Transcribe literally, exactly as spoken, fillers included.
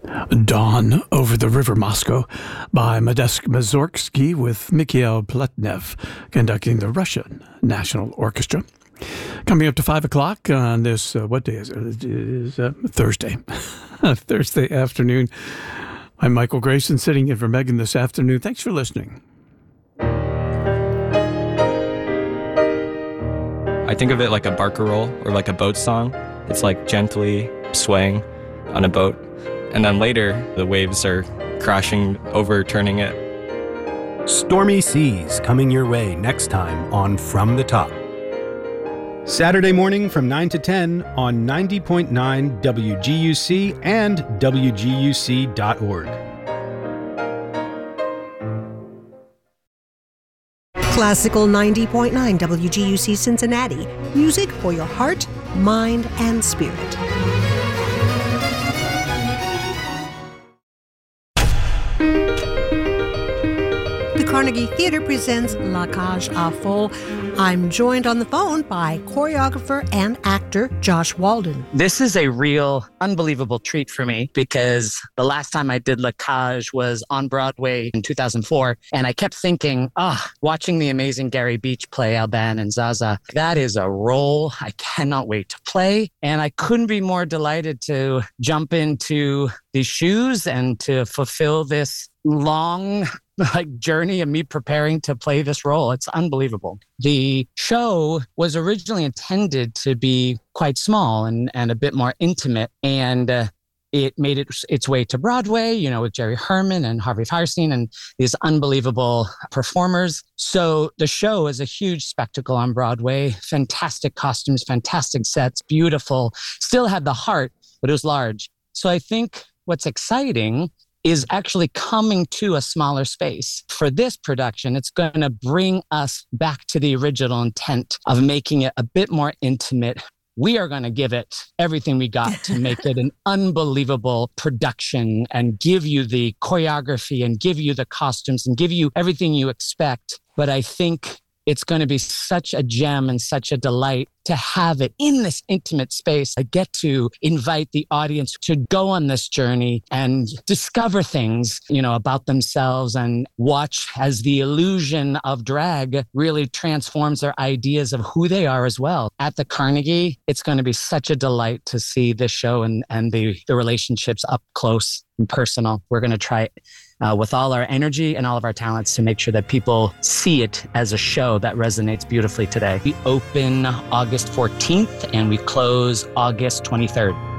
Dawn Over the River Moscow by Modest Mussorgsky with Mikhail Pletnev conducting the Russian National Orchestra. Coming up to five o'clock on this, uh, what day is it? It is uh, Thursday. Thursday afternoon. I'm Michael Grayson sitting in for Megan this afternoon. Thanks for listening. I think of it like a barcarolle or like a boat song. It's like gently swaying on a boat. And then later, the waves are crashing, overturning it. Stormy Seas coming your way next time on From the Top. Saturday morning from nine to ten on ninety point nine W G U C and W G U C dot org. Classical ninety point nine W G U C Cincinnati. Music for your heart, mind, and spirit. The Carnegie Theater presents La Cage aux Folles. I'm joined on the phone by choreographer and actor Josh Walden. This is a real, unbelievable treat for me because the last time I did La Cage was on Broadway in two thousand four. And I kept thinking, ah, oh, watching the amazing Gary Beach play Alban and Zaza, that is a role I cannot wait to play. And I couldn't be more delighted to jump into these shoes and to fulfill this long like journey of me preparing to play this role. It's unbelievable. The show was originally intended to be quite small and, and a bit more intimate. And uh, it made it, its way to Broadway, you know, with Jerry Herman and Harvey Fierstein and these unbelievable performers. So the show is a huge spectacle on Broadway. Fantastic costumes, fantastic sets, beautiful. Still had the heart, but it was large. So I think what's exciting is actually coming to a smaller space. For this production, it's going to bring us back to the original intent of making it a bit more intimate. We are going to give it everything we got to make it an unbelievable production and give you the choreography and give you the costumes and give you everything you expect. But I think it's going to be such a gem and such a delight to have it in this intimate space. I get to invite the audience to go on this journey and discover things, you know, about themselves and watch as the illusion of drag really transforms their ideas of who they are as well. At the Carnegie, it's going to be such a delight to see this show and, and the, the relationships up close and personal. We're going to try it Uh, with all our energy and all of our talents to make sure that people see it as a show that resonates beautifully today. We open August fourteenth and we close August twenty-third.